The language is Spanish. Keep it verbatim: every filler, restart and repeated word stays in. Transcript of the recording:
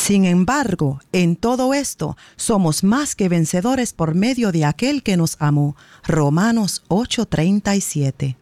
Sin embargo, en todo esto, somos más que vencedores por medio de aquel que nos amó. Romanos ocho treinta y siete.